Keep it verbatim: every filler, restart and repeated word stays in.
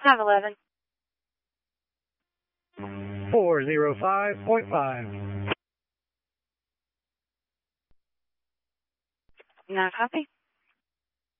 five eleven. four zero five point five. Not copy.